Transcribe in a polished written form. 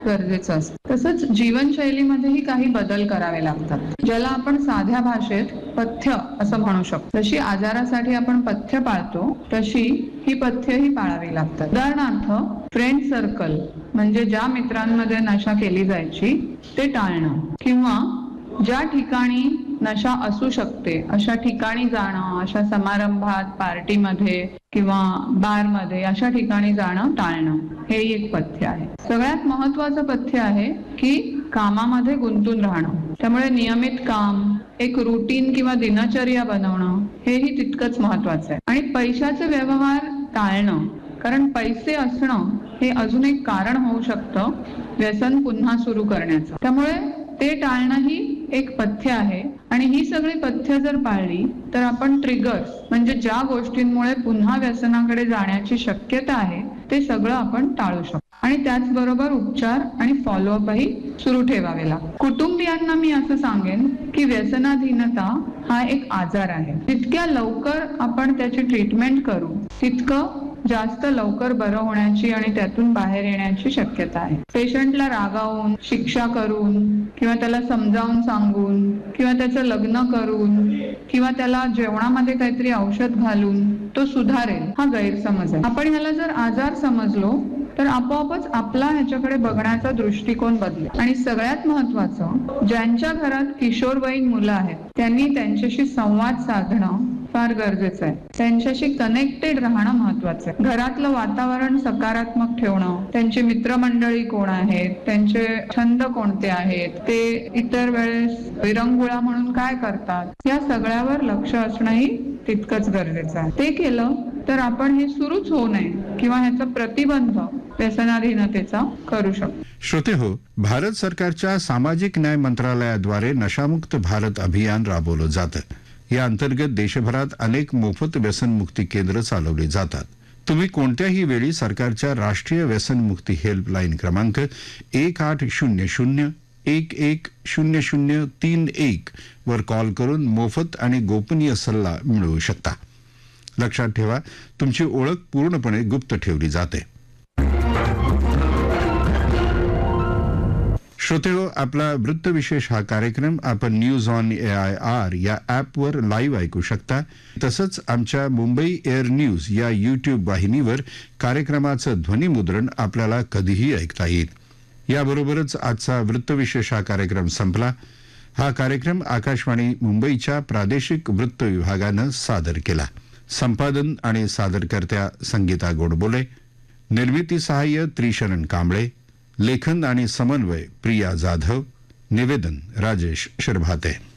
गरजेचं असतं. तसंच जीवनशैलीमध्येही काही बदल करावे लागतात, ज्याला आपण साध्या भाषेत पथ्य असं म्हणू शकतो. जशी आजारासाठी आपण पथ्य पाळतो तशी ही पथ्यही पाळावी लागतात. उदाहरणार्थ, फ्रेंड सर्कल म्हणजे ज्या मित्रांमध्ये नशा केली जायची ते टाळणं, किंवा ज्या ठिकाणी नशा असू शकते अशा ठिकाणी जाणं, अशा समारंभात, पार्टीमध्ये किंवा बारमध्ये अशा ठिकाणी जाणं टाळणं, हे एक पथ्य आहे. सगळ्यात महत्वाचं पथ्य आहे की कामामध्ये गुंतून राहणं. त्यामुळे नियमित काम, एक रुटीन किंवा दिनचर्या बनवणं हेही तितकंच महत्वाचं आहे. आणि पैशाचे व्यवहार टाळणं, कारण पैसे असणं हे अजून एक कारण होऊ शकतं व्यसन पुन्हा सुरू करण्याचं. त्यामुळे ते टाळणं ही एक पथ्य आहे. आणि ही सगळी पथ्य जर पाळली तर आपण ट्रिगर्स म्हणजे ज्या गोष्टींमुळे पुन्हा व्यसनाकडे जाण्याची शक्यता आहे ते सगळं आपण टाळू शकतो. आणि त्याचबरोबर उपचार आणि फॉलोअपही सुरू ठेवावे लागतात. कुटुंबियांना मी असं सांगेन की व्यसनाधीनता हा एक आजार आहे. जितक्या लवकर आपण त्याची ट्रीटमेंट करू तितकं जास्त लवकर बरं होण्याची आणि त्यातून बाहेर येण्याची शक्यता आहे. पेशंटला रागावून, शिक्षा करून किंवा त्याला समजावून सांगून किंवा त्याचं लग्न करून किंवा त्याला जेवणामध्ये काहीतरी औषध घालून तो सुधारेल हा गैरसमज आहे. आपण ह्याला जर आजार समजलो तर आपोआपच आपला ह्याच्याकडे बघण्याचा दृष्टिकोन बदलेल. आणि सगळ्यात महत्वाचं, ज्यांच्या घरात किशोरवयीन मुलं आहेत त्यांनी त्यांच्याशी संवाद साधणं फार गरजेचं आहे. त्यांच्याशी कनेक्टेड राहणं महत्वाचं आहे. घरातलं वातावरण सकारात्मक ठेवणं, त्यांची मित्रमंडळी कोण आहेत, त्यांचे छंद कोणते आहेत, ते इतर वेळेस विरंगुळा म्हणून काय करतात, या सगळ्यावर लक्ष असणंही तितकंच गरजेचं आहे. ते केलं तर आपण हे सुरूच होऊ नये किंवा ह्याचा प्रतिबंध व्यसनाधीनतेचा करू शकतो. श्रोते हो, भारत सरकारच्या सामाजिक न्याय मंत्रालयाद्वारे नशामुक्त भारत अभियान राबवलं जातं. या अंतर्गत देशभरात अनेक मोफत व्यसनमुक्ती केंद्र चालवली जातात. तुम्ही कोणत्याही वेळी सरकारच्या राष्ट्रीय व्यसनमुक्ती हेल्पलाईन क्रमांक 1800-110031 वर कॉल करून मोफत आणि गोपनीय सल्ला मिळवू शकता. लक्षात ठेवा, तुमची ओळख पूर्णपणे गुप्त ठेवली जाते. श्रोतेहो, आपला वृत्तविशेष हा कार्यक्रम आपण न्यूज ऑन AIR या ॲपवर लाईव्ह ऐकू शकता. तसंच आमच्या मुंबई एअर न्यूज या यूट्यूब वाहिनीवर कार्यक्रमाचं ध्वनिमुद्रण आपल्याला कधीही ऐकता येईल. याबरोबरच आजचा वृत्तविशेष हा कार्यक्रम संपला. हा कार्यक्रम आकाशवाणी मुंबईच्या प्रादेशिक वृत्त विभागानं सादर केला. संपादन आणि सादरकर्त्या संगीता गोडबोले, निर्मिती सहाय्य त्रिशरण कांबळे, लेखन आणि समन्वय प्रिया जाधव, निवेदन राजेश शिरभाते.